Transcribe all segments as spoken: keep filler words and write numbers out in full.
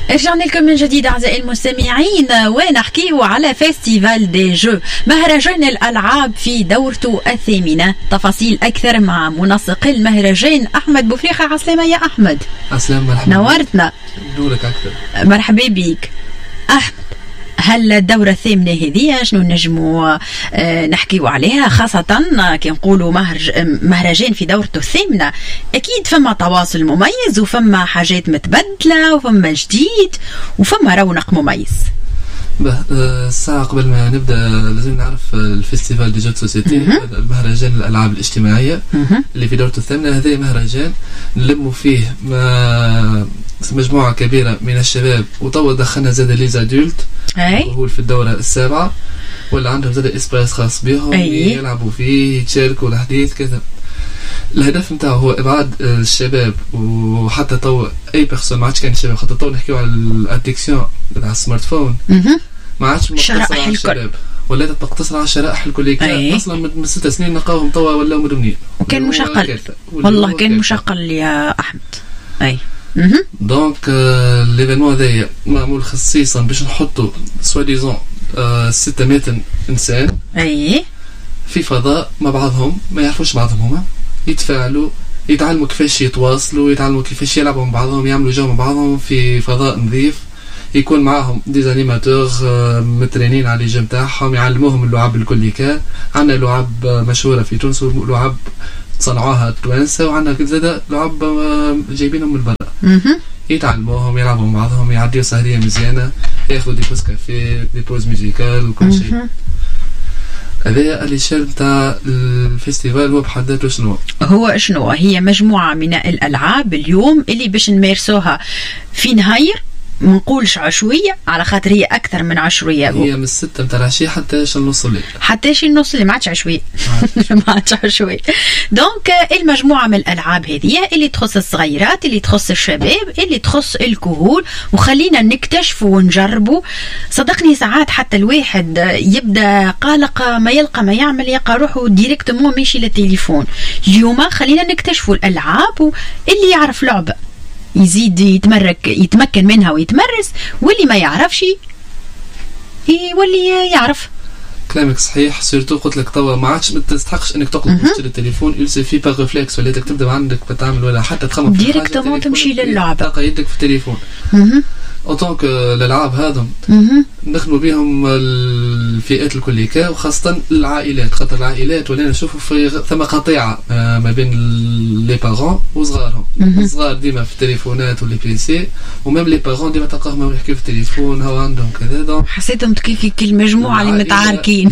رجعنا لكم من جديد أعزائي المستمعين ونحكيه على فيستيفال دي جو، مهرجان الألعاب في دورته الثامنة. تفاصيل أكثر مع منسق المهرجان أحمد بوفريخة. عسلامة يا أحمد. عسلامة، مرحبا. نورتنا. نورك أكثر. مرحبا بك أحمد. هل الدورة الثامنة هذه شنو نجموا آه نحكيوا عليها، خاصة كي نقولوا مهرج مهرجان في دورته الثامنة؟ أكيد فما تواصل مميز وفما حاجات متبدلة وفما جديد وفما رونق مميز. به الساعة قبل ما نبدأ لازم نعرف الفيستيفال دي جو سوسيتي، المهرجان الألعاب الاجتماعية اللي في دورته الثامنة. هذا مهرجان نلموا فيه مجموعة كبيرة من الشباب، وطول دخلنا زاد لي زادولت وهو في الدورة السابعة، ولا عندهم زاد اسباس خاص بهم يلعبوا فيه يتشاركوا الحديث كذا. الهدف نتاعو هو ابعاد الشباب، وحتى تو اي بيرسون ما عادش كان الشباب، حتى تو نحكيو على الاديكسيون تاع السمارت فون، ما عادش مقتصر على الشباب ولا تقتصر على الشرائح الكلية. اصلا من ست سنين نلقاوهم توا ولاو مدمنين، وكان مشغل والله كان مشغل يا احمد. اي دونك ليفينمون هذايا معمول خصيصا باش نحطوا سوا ديزون ستمائة انسان اي في فضاء مع بعضهم، ما يعرفوش بعضهم، هما يتفاعلوا، يتعلموا كيفاش يتواصلوا، يتعلموا كيفاش يلعبوا مع بعضهم، يعملوا جو مع بعضهم في فضاء نظيف. يكون معاهم ديزانيماتور مترينين على الجيم تاعهم، يعلموهم اللعب الكل. كان عندنا لعب مشهوره في تونس ولعب صنعوها التوانسه، وعندنا زاده لعب جايبينهم من برا. يتعلموهم، يلعبوا مع بعضهم، يعديوا سهريه مزيانه، ياخذوا دي بوز كافيه، دي بوز ميوزيكال وكل شيء. هذا الاشار نتاع الفيستيفال. هو بحد ذاته شنو هو شنو هي مجموعه من الالعاب اليوم اللي باش نمارسوها في نهاير، ما نقولش عشويه على خاطر هي اكثر من عشويه. هي من الستة متاع العشيه حتى النص الليل، حتى شي النص اللي ما عادش عشويه ما عادش عشويه. دونك المجموعه من الالعاب هذه اللي تخص الصغيرات، اللي تخص الشباب، اللي تخص الكهول، وخلينا نكتشفوا ونجربوا. صدقني ساعات حتى الواحد يبدا قلق، ما يلقى ما يعمل، يلقى روحه ديريكتومون ماشي للتليفون. اليوم خلينا نكتشفوا الالعاب، واللي يعرف لعبه يزيد يتمرك يتمكن منها ويتمرس، واللي ما يعرفش يولي يعرف. كلامك صحيح. سيرتو قلت لك توا ما عادش ما تستحقش انك تقلب تشتري التليفون، يلسفي با ريفلكس، ولا تكتب عندك بتعمل ولا حتى تخمم في ديريكتومون تمشي للعبه، تلقى يدك في التليفون. اوتونك الالعاب هذم نخدموا بهم الفئات الكلية، وخاصه العائلات، خاطر العائلات ولينا نشوفوا في ثم قطيعه ما بين لي بارون وصغارهم. الصغار ديما في التليفونات واللي بيسي، ومام لي بارون ديما تلقاهم يحكيوا في التليفون، هو عندهم كذا. دونك حسيتهم كي المجموعه اللي متعاركين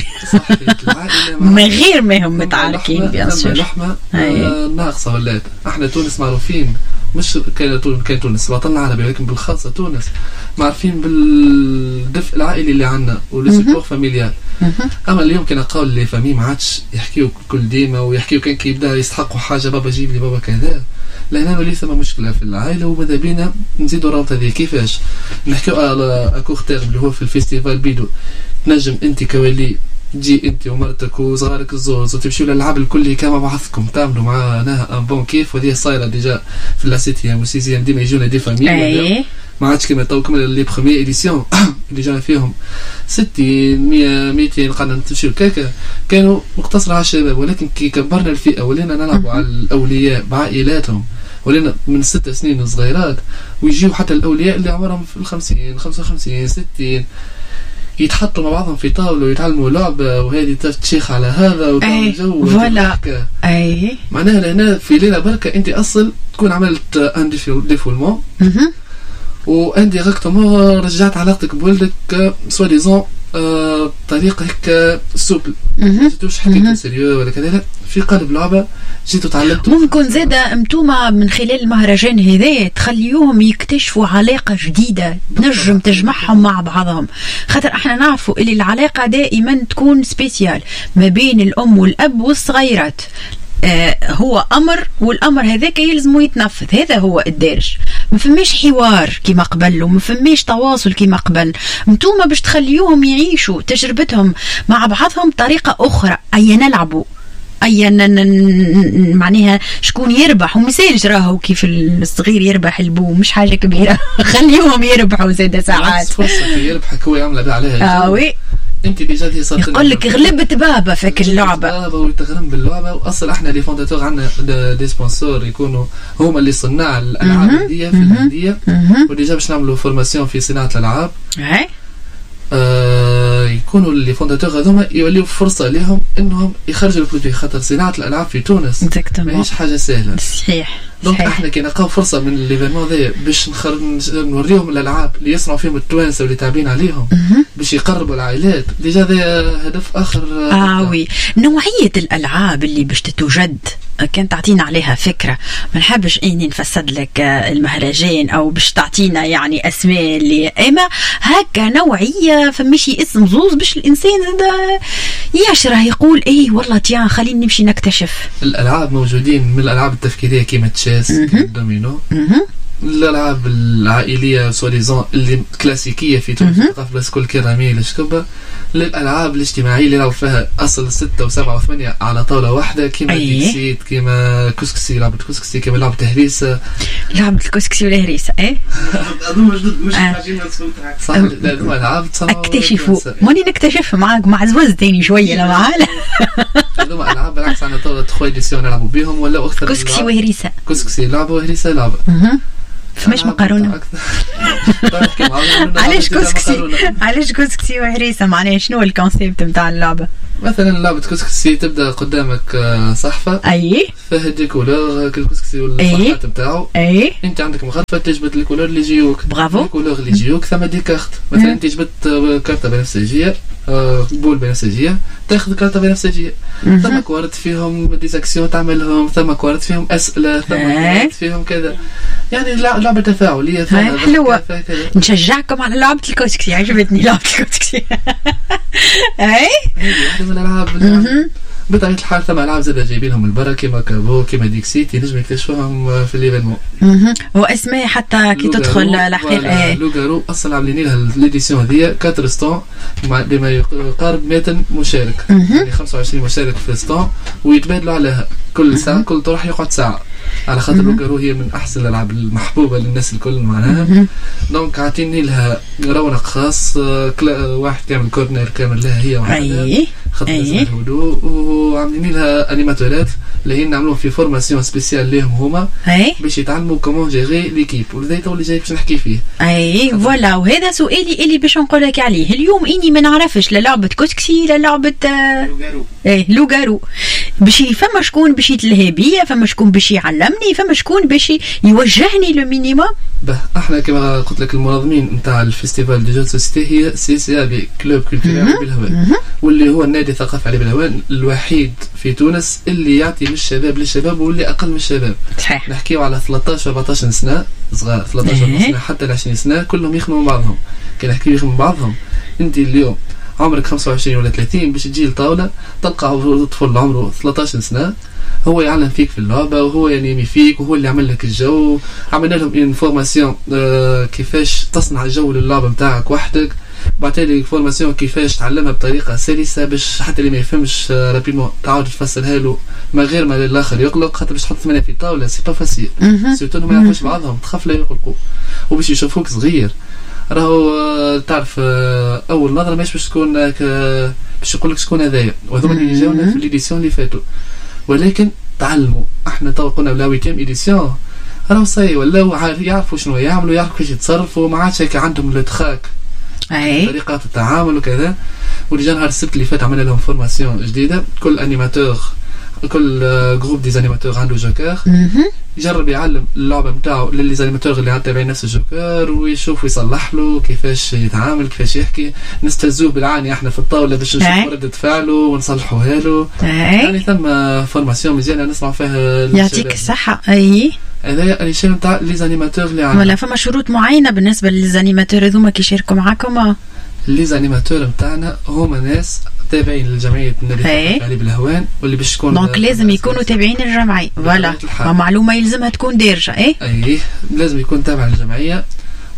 من غير ما هم متعاركين بيان سور. اللحمه ناقصه ولات. احنا تونس معروفين، مش كان كان تونس الوطن العربي، ولكن بالخاصه تونس معرفين بالدفء العائلي اللي عندنا والسبور فاميليال. اما اليوم كان قول لي فامي ما عادش يحكيوا كل ديما، ويحكيوا كان كي يبدا يستحقوا حاجه، بابا جيب لي، بابا كذا. لهنا ولي ثم مشكله في العائله، وماذا بينا نزيدوا الرابطه هذه. كيفاش نحكيوا على اكور تيرم اللي هو في الفيستيفال بيدو. تنجم انت كولي تجي انت ومرتك وصغارك الزوز وتمشيوا للعب الكل كما بعضكم، تعملوا معنا ان بون كيف. وهذه صايره ديجا في لاسيتيام وسيزيام، ديما يجونا دي فامي، ما عادش كما تو كما لي بروميير اديسيون اللي جانا فيهم ستين مية مئتين قعدنا نمشيو كاكا، كانوا مقتصر على الشباب. ولكن كي كبرنا الفئه ولينا نلعبوا على الاولياء بعائلاتهم، ولينا من ست سنين الصغيرات، ويجيو حتى الاولياء اللي عمرهم في الخمسين خمسة وخمسين ستين، يتحطوا مع بعضهم في طاولة ويتعلموا لعبة، وهذه تشيخ على هذا وتعمل جو فوالا. اي معناها لهنا في ليلة بركة انت اصل تكون عملت ان ديفولمون وانديريكتومون رجعت علاقتك بولدك سوا ديزون بطريقه هيك سوبل، ما جيتوش حكيتوا سيريو ولا كذا، لا في قلب لعبه جيتوا تعلمتوا. ممكن زاده انتوما من خلال المهرجان هذا تخليوهم يكتشفوا علاقه جديده تنجم تجمعهم مع بعضهم، خاطر احنا نعرفوا اللي العلاقه دائما تكون سبيسيال ما بين الام والاب والصغيرات. آه هو امر، والامر هذاك يلزمه يتنفذ، هذا هو الدارج. ما فماش حوار كيما قبل، وما فماش تواصل كيما قبل. انتوما باش تخليوهم يعيشوا تجربتهم مع بعضهم بطريقه اخرى، اي نلعبوا اي معناها شكون يربح ومثالش راهو كيف الصغير يربح البو مش حاجه كبيره. خليهم يربحوا زاد ساعات فرصه يربحك هو يعمل عليها. اه وي انت ديجا هي صارت يقول لك غلبت بابا فيك اللعبه بابا ويتغرم باللعبه. واصلا احنا لي فونداتور عندنا دي سبونسور يكونوا هما اللي صناع الالعاب هذه في الانديه. وديجا باش نعملوا فورماسيون في صناعه الالعاب. اي آه يكونوا اللي فونداتور هذوما يوليو فرصه لهم انهم يخرجوا البرودوي. خاطر صناعه الالعاب في تونس ماهيش حاجه سهله. صحيح. دونك احنا كي نلقاو فرصه من ليفينمون ذا باش نوريهم الالعاب اللي يصنعوا فيهم التوانسه واللي تابعين عليهم باش يقربوا العائلات. ديجا هذا هدف اخر. اه وي نوعيه الالعاب اللي باش تتوجد كان تعطينا عليها فكره. ما نحبش اني نفسد لك المهرجان او باش تعطينا يعني اسماء اللي اما هكا نوعيه فمشي اسم زوز باش الانسان زاد يشره يقول ايه والله تيان خليني نمشي نكتشف. الالعاب موجودين من الالعاب التفكيريه كيما تشيس كيما الدومينو. الالعاب العائليه سوليزون اللي كلاسيكيه في تونس بس كل كرامي الشكبه. للالعاب الاجتماعيه اللي راهو فيها اصل ستة وسبعة وثمانية على طاوله واحده كيما ديكسيت كيما كسكسي لعبه كسكسي كيما لعبه هريسه. لعبه الكسكسي والهريسه ايه هذوما جدد مش حاجين صح. هذوما العاب اكتشفوا ماني نكتشف معاك مع زواز تاني شويه لا معانا. هذوما العاب بالعكس عندنا طاوله تخوي ديسيون نلعبوا بهم ولا اكثر. كسكسي وهريسه كسكسي لعبه وهريسه لعبه. فماش مقارنة. علاش كسكسي علاش كسكسي وهريسة معناها شنو الكونسيبت نتاع اللعبة؟ مثلا لعبة كسكسي تبدا قدامك صحفة اي فيها دي كولور كل كسكسي والصفحات نتاعو. اي انت عندك مخططة تجبد الكولور اللي يجيوك. برافو. الكولور اللي يجيوك ثم دي كارت. مثلا انت جبت كارتة بنفسجية بول بنفسجية تاخذ كارتة بنفسجية. ثم كوارت فيهم ديزاكسيون تعملهم. ثم كوارت فيهم اسئلة. ثم كوارت فيهم كذا. يعني لعبة تفاعلية حلوة. نشجعكم على لعبة الكسكسي. عجبتني لعبة الكسكسي. اي واحدة من الألعاب بطبيعة الحال. ثم ألعاب زاد جايبينهم البرا كيما كابو كيما ديكسيت ينجم يكتشفوهم في الليفينمون. واسماء حتى كي تدخل الحقيقة. ايه لوغارو أصلا عاملين لها الإديسيون هذيا كاتر ستون بما يقارب مئة مشارك. يعني خمسة وعشرين مشارك في ستون ويتبادلوا عليها كل ساعة. كل طرح يقعد ساعة على خاطر لوغارو هي من احسن الالعاب المحبوبه للناس الكل معناها. دونك عاطيني لها رونق خاص. واحد كامل كورنر كامل لها هي وحدها خاطر الهدوء. وعاملين لها انيماتورات اللي هي نعملوهم في فورماسيون سبيسيال ليهم هما باش يتعلموا كومون جيري ليكيب. وهذا تو اللي جاي باش نحكي فيه. اي فوالا. وهذا سؤالي اللي باش نقول لك عليه اليوم. اني ما نعرفش لا لعبه كسكسي لا لعبه لوغارو. ايه لوغارو باش فما شكون باش يتلهي بيا فما شكون باش يعلمني فما شكون باش يوجهني لو مينيموم. به احنا كما قلت لك المنظمين نتاع الفيستيفال دي جو سوسيتي هي سي سي بي كلوب كولتورال بالهوان واللي هو النادي الثقافي علي بالهوان الوحيد في تونس اللي يعطي من الشباب للشباب واللي اقل من الشباب. صحيح. نحكيو على ثلاثطاش أربعطاش سنه صغار ثلاثطاش سنه حتى ل عشرين سنه كلهم يخدموا بعضهم. كي نحكيو يخدموا بعضهم انت اليوم عمرك خمسة وعشرين ولا ثلاثين باش تجي لطاوله تلقى طفل عمره ثلاثطاش سنه هو يعلم فيك في اللعبه وهو ينمي فيك وهو اللي عمل لك الجو. عملنا لهم انفورماسيون آه كيفاش تصنع الجو للعبه نتاعك وحدك. بعتلي فورماسيون كيفاش تعلمها بطريقه سلسه باش حتى اللي ما يفهمش آه رابيدمون تعاود تفسرها له ما غير ما الاخر يقلق. خاطر باش تحط ثمانيه في الطاوله سي با فاسيل سيرتو ما يعرفوش بعضهم تخاف لا يقلقوا وباش يشوفوك صغير. راهو آه تعرف آه اول نظره ماش باش تكون آه باش يقول لك شكون هذايا. وهذوما اللي جاونا في ليديسيون اللي فاتوا ولكن تعلموا. احنا تو قلنا بلا ويتيام ايديسيون راهو صاي ولاو يعرفوا شنو يعملوا يعرفوا كيفاش يتصرفوا ما عادش هيك عندهم الادخاك اي طريقه التعامل وكذا. ولجا نهار السبت اللي فات عملنا لهم فورماسيون جديده. كل انيماتور كل جروب دي انيماتور عنده جوكر يجرب يعلم اللعبه نتاعو للي زانيماتور اللي تابعين نفس الجوكر ويشوف ويصلح له كيفاش يتعامل كيفاش يحكي. نستهزوه بالعاني احنا في الطاوله باش نشوف ردة فعله ونصلحوها له. يعني ثم فورماسيون مزيانه نسمع فيها. يعطيك الصحه. اي هذا الشيء نتاع لي زانيماتور اللي عندنا. ولا فما شروط معينه بالنسبه للزانيماتور هذوما كي يشاركوا معاكم؟ لي زانيماتور نتاعنا هما ناس تابعين للجمعيه النادي الثقافي علي بالهوان واللي باش تكون دونك لازم يكونوا تابعين الجمعيه. فوالا معلومه يلزمها تكون دارجه. اي اي لازم يكون تابع للجمعيه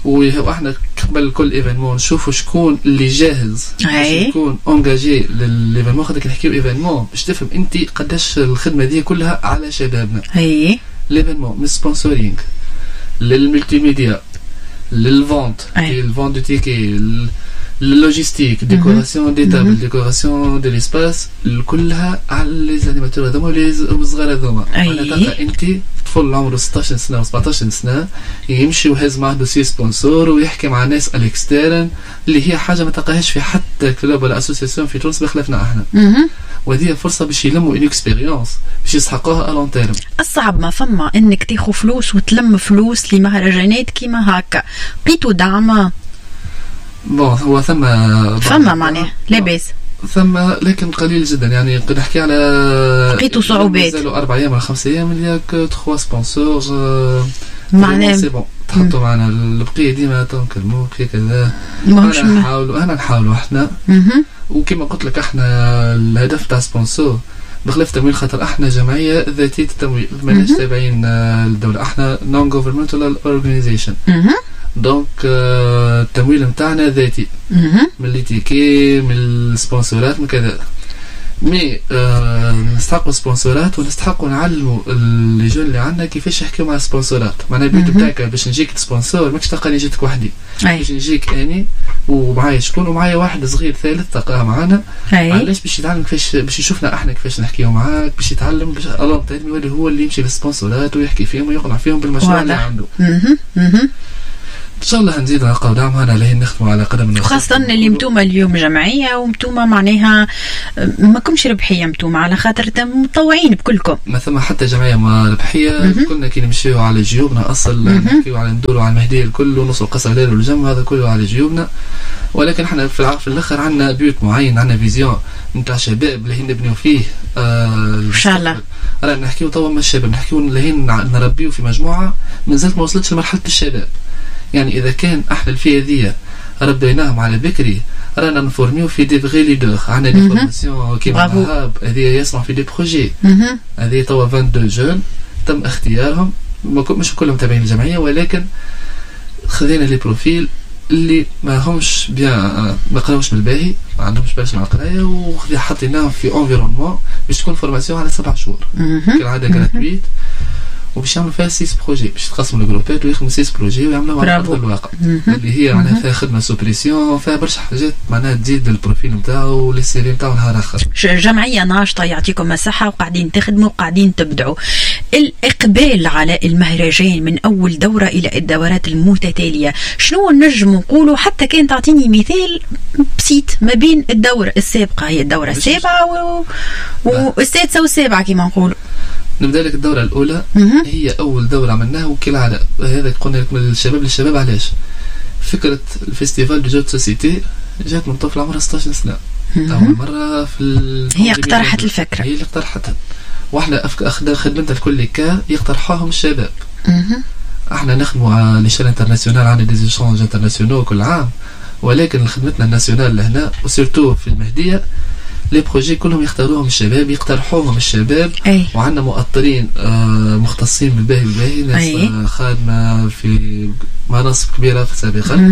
واحنا قبل كل ايفينمون نشوفوا شكون اللي جاهز باش يكون انجاجي للايفينمون. خاطر نحكيو ايفينمون باش تفهم انت قداش الخدمه دي كلها على شبابنا. اي الايفينمون من سبونسورينغ للملتي ميديا للفونت الفونت دو تيكي اللوجيستيك ديكوراسيون دي تابل ديكوراسيون دي ليسباس كلها على لي زانيماتور هذوما ولي الصغار هذوما. انا تلقى انت طفل عمره ستطاش سنه و سبعطاش سنه يمشي وهز معاه دوسي سبونسور ويحكي مع ناس الاكسترن اللي هي حاجه ما تلقاهاش في حتى كلوب ولا اسوسياسيون في تونس بخلافنا احنا. وهذه فرصه باش يلموا اون اكسبيريونس باش يسحقوها الون تيرم. الصعب ما فما انك تاخذ فلوس وتلم فلوس لمهرجانات كيما هكا لقيتوا دعم؟ بون هو ثم فما معناه لاباس ثم لكن قليل جدا. يعني قد نحكي على لقيتوا صعوبات مازالوا اربع ايام ولا خمس ايام اللي هاك تخوا سبونسور معناه سي بون تحطوا معنا البقيه ديما تنكلموا بقيه كذا. انا نحاولوا انا نحاولوا احنا وكما قلت لك احنا الهدف تاع سبونسور بخلاف تمويل خاطر احنا جمعيه ذاتيه التمويل ماناش تابعين الدوله. احنا نون جوفرمنتال اورغانيزيشن دونك التمويل نتاعنا ذاتي من لي تيكي من السبونسورات من كذا. مي آه نستحقوا سبونسورات ونستحقوا نعلموا اللي جون اللي عندنا كيفاش يحكيو مع السبونسورات. معناها البيت بتاعك باش نجيك سبونسور ماكش تلقاني جيتك وحدي باش نجيك اني ومعايا شكون ومعايا واحد صغير ثالث تلقاه معانا. علاش؟ باش يتعلم كيفاش باش يشوفنا احنا كيفاش نحكيو معاك باش يتعلم باش الله تاني يولي هو اللي يمشي للسبونسورات ويحكي فيهم ويقنع فيهم بالمشروع اللي عنده. ان شاء الله نزيد نلقاو دعم هنا لين نخدموا على قدم وخاصة اللي متوما اليوم جمعية ومتوما معناها ما كمش ربحية متوما على خاطر متطوعين بكلكم. ما ثم حتى جمعية ما ربحية. كنا كي نمشيو على جيوبنا اصل نحكيو على ندوروا على المهدية الكل ونص القصر الليل والجمع هذا كله على جيوبنا. ولكن احنا في, في الاخر عندنا بيوت معين عندنا فيزيون نتاع شباب اللي نبنيو فيه آه ان شاء الله. رانا نحكيو توا مع الشباب نحكيو اللي نربيو في مجموعة مازالت ما وصلتش لمرحلة الشباب. يعني اذا كان احنا الفئه ذي ربيناهم على بكري رانا نفورميو في دي فغي ليدر. عندنا دي فورماسيون كيما هاب هذه يسمع في دي بروجي هذه توا اثنين وعشرين جون تم اختيارهم مش كلهم تابعين الجمعيه ولكن خذينا لي بروفيل اللي ما همش بيان ما قراوش بالباهي ما عندهمش باش مع القرايه وخذي حطيناهم في انفيرونمون باش تكون فورماسيون على سبع شهور كالعاده غراتويت وباش يعملوا فيها سيس بروجي باش تقسموا الجروبات ويخدموا سيس بروجي ويعملوا على ارض الواقع اللي هي معناها فيها خدمه سوبريسيون فيها برشا حاجات معناها تزيد البروفيل نتاعو والسي في نتاعو نهار اخر. جمعيه ناشطه يعطيكم الصحه وقاعدين تخدموا وقاعدين تبدعوا. الاقبال على المهرجان من اول دوره الى الدورات المتتاليه شنو نجم نقولوا حتى كان تعطيني مثال بسيط ما بين الدوره السابقه هي الدوره السابعه والسادسه والسابعه كما نقولوا. نبدا لك الدوره الاولى هي اول دوره عملناها وكالعاده هذا قلنا لك من الشباب للشباب. علاش؟ فكره الفيستيفال دو جو دو سوسيتي جات من طفل عمره ستطاش سنه اول مره في هي اقترحت الفكره هي اللي اقترحتها واحنا اخذنا خدمتها الكل كا يقترحوهم الشباب. احنا نخدموا على ليشيل انترناسيونال عندنا دي ايشونج انترناسيونال كل عام ولكن خدمتنا الناسيونال لهنا وسيرتو في المهديه لي بروجي كلهم يختاروهم الشباب يقترحوهم الشباب. أي. وعندنا مؤطرين آه مختصين بالباهي بالباهي ناس آه خادمه في مناصب كبيره في سابقا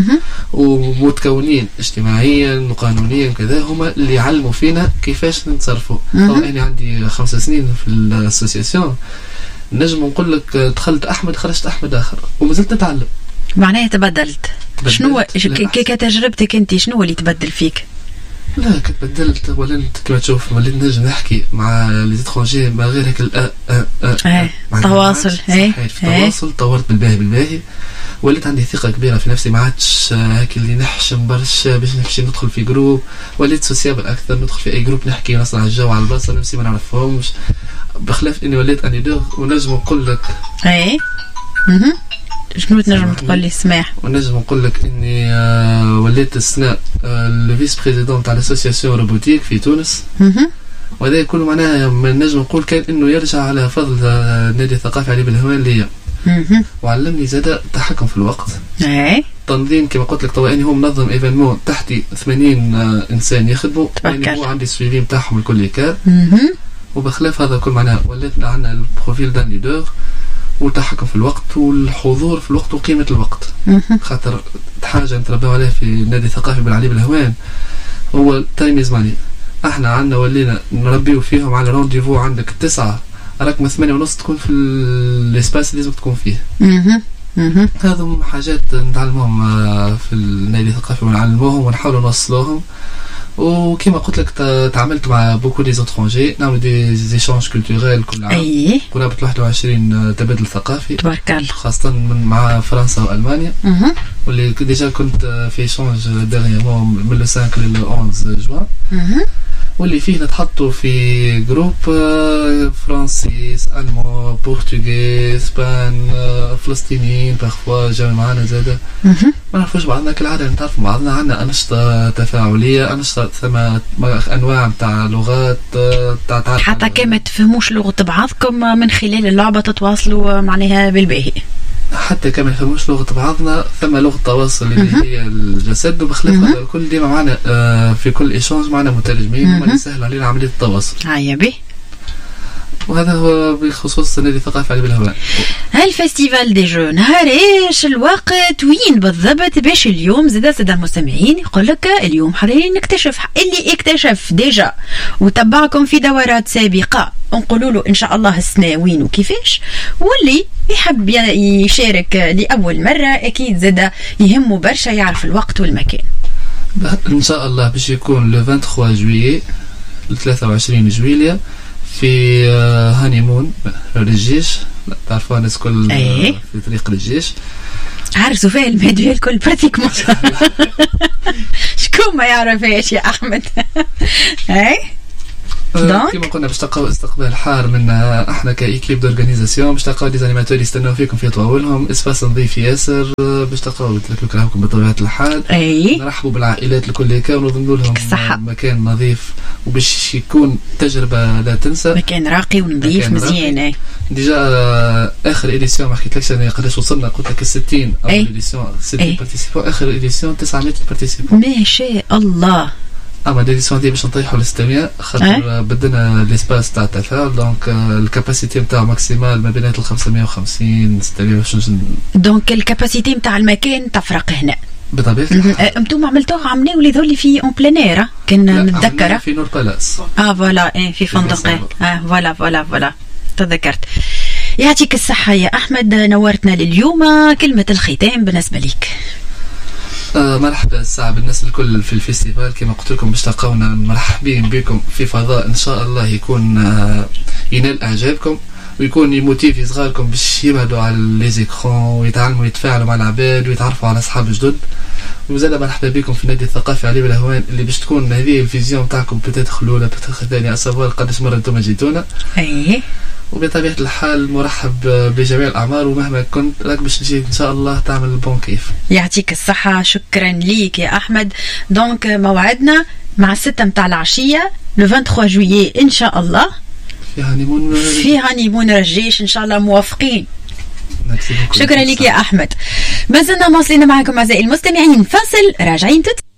ومتكونين اجتماعيا وقانونيا كذا هما اللي يعلموا فينا كيفاش نتصرفوا. طبعا انا عندي خمس سنين في الاسوسياسيون نجم نقول لك دخلت احمد خرجت احمد اخر ومازلت نتعلم. معناها تبدلت. شنو كتجربتك انت شنو اللي تبدل فيك؟ لا كتبدلت ولا كما تشوف وليت نجم نحكي مع لي زيترونجي ما غير هيك ال ا ا تواصل اي تواصل طورت بالباهي بالباهي وليت عندي ثقه كبيره في نفسي ما عادش هيك اللي نحشم برشا باش نمشي ندخل في جروب وليت سوسيابل اكثر ندخل في اي جروب نحكي نصنع الجو على البلاصه نفسي ما نعرفهمش بخلاف اني وليت اني دور ونجم نقول لك اي اها شنو تنجم تقول لي سماح؟ ونجم نقول لك اني آه وليت السنه آه الفيس بريزيدون تاع الاسوسياسيون روبوتيك في تونس. اها وهذا كل معناه نجم نقول كان انه يرجع على فضل آه النادي الثقافي علي بالهوان ليا. اها وعلمني زاد التحكم في الوقت. اي تنظيم كما قلت لك تو اني هو منظم ايفينمون تحتي ثمانين آه انسان يخدموا يعني هو عندي السويفي نتاعهم الكل كار. اها وبخلاف هذا كل معناه وليت عندنا البروفيل دان ليدر والتحكم في الوقت والحضور في الوقت وقيمة الوقت. خاطر حاجة نتربوا عليها في النادي الثقافي بالعلي بالهوان هو التايم زماني. احنا عندنا ولينا نربيو فيهم على رونديفو عندك تسعة راك ثمانية ونص تكون في الاسباس اللي لازم تكون فيه. هذم حاجات نتعلمهم في النادي الثقافي ونعلموهم ونحاولوا نوصلوهم. وكما قلت لك تعاملت مع بوكو دي زوترونجي نعمل دي زيشانج كولتوريل كل عام. اي كنا واحد وعشرين تبادل ثقافي تبارك الله، خاصة من مع فرنسا والمانيا. اها واللي ديجا كنت في ايشانج ديريامون من لو خمسة لل احد عشر جوان. اها واللي فيه نتحطوا في جروب فرنسي المو برتغالي اسبان فلسطينيين بارفوا جاوا معنا زاده. ما نعرفوش بعضنا كالعاده نتعرفوا بعضنا. عندنا انشطه تفاعليه انشطه ثم انواع تاع لغات تاع تعرف حتى كما تفهموش لغه بعضكم من خلال اللعبه تتواصلوا معناها بالباهي. حتى كما يفهموش لغة بعضنا ثم لغة تواصل اللي هي الجسد وبخلاف هذا الكل ديما معنا آه في كل إيشانج معنا مترجمين وما يسهل علينا عملية التواصل. هيا به. وهذا هو بخصوص النادي الثقافي علي بالهواء. هالفستيفال دي جو نهار ايش الوقت وين بالضبط باش اليوم زاد زاد المستمعين يقول لك اليوم حاضرين نكتشف اللي اكتشف ديجا وتبعكم في دورات سابقة نقولوا له ان شاء الله السنة وين وكيفاش، واللي يحب يشارك لأول مرة اكيد زاد يهمه برشا يعرف الوقت والمكان. ان شاء الله باش يكون لو ثلاثة وعشرين جويي ثلاثة وعشرين جويلية في هانيمون للجيش. تعرفوا الناس كل أيه. في طريق للجيش عرسوا فيها المدوية الكل براتيكمون. شكون ما يعرفهاش يا أحمد. اي كما قلنا باش تلقاو استقبال حار منا احنا كايكيب دورغانيزاسيون، باش تلقاو دي زانيماتور يستناو فيكم في طواولهم، اسباس نظيف ياسر باش تلقاو تلكلوا راكم بطبيعه الحال. اي نرحبوا بالعائلات الكل هكا ونضمنوا لهم مكان نظيف وباش يكون تجربه لا تنسى، مكان راقي ونظيف مزيان. ديجا اخر اديسيون ما حكيتلكش انا قداش وصلنا، قلت لك ستين اول اديسيون ستين بارتيسيبون، اخر اديسيون تسعمية بارتيسيبون ما شاء الله. اما ديسيون دي باش نطيحوا للستمية خاطر أه؟ بدنا ليسباس تاع التفاعل دونك الكاباسيتي نتاعو ماكسيمال ما بين خمسمية وخمسين ستمية. دونك الكاباسيتي نتاع المكان تفرق هنا بطبيعه الحال. انتم عملتوها عملوا لي ذولي في اون بلانير كان نتذكر في نور بالاس. اه فوالا ايه في فندق. اه فوالا فوالا فوالا تذكرت. يعطيك الصحه يا احمد، نورتنا لليوم. كلمه الختام بالنسبه لك. آه مرحبا الساعة بالناس الكل في الفيستيفال. كما قلت لكم باش تلقاونا مرحبين بكم في فضاء ان شاء الله يكون آه ينال اعجابكم ويكون يموتيفي صغاركم باش يبعدوا على لي زيكرون ويتعلموا يتفاعلوا مع العباد ويتعرفوا على اصحاب جدد. وزاد مرحبا بكم في النادي الثقافي علي بالهوان اللي باش تكون هذه الفيزيون تاعكم بتات خلوله بتات ثانيه اسافوار قداش مره انتم جيتونا. ايه وبطبيعه الحال مرحب بجميع الاعمار ومهما كنت راك باش تجي ان شاء الله تعمل البون كيف. يعطيك الصحه، شكرا ليك يا احمد. دونك موعدنا مع الستة متاع العشيه لو ثلاثة وعشرين جويي ان شاء الله في هانيمون في هانيمون رجيش ان شاء الله موافقين. شكرا لك يا احمد. ما زلنا مواصلين معكم اعزائي المستمعين، فاصل راجعين تت